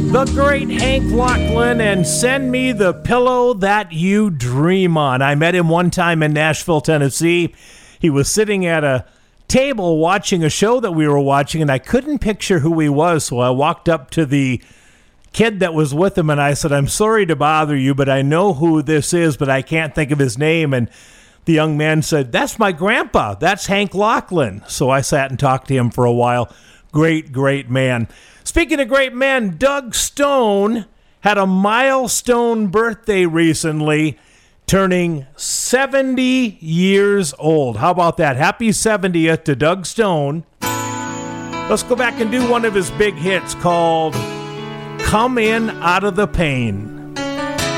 The great Hank Locklin and Send Me the Pillow That You Dream On. I met him one time in Nashville, Tennessee. He was sitting at a table watching a show that we were watching, and I couldn't picture who he was, so I walked up to the kid that was with him, and I said, I'm sorry to bother you, but I know who this is, but I can't think of his name. And the young man said, that's my grandpa. That's Hank Locklin. So I sat and talked to him for a while. Great, great man. Speaking of great men, Doug Stone had a milestone birthday recently, turning 70 years old. How about that? Happy 70th to Doug Stone. Let's go back and do one of his big hits called Come In Out of the Pain.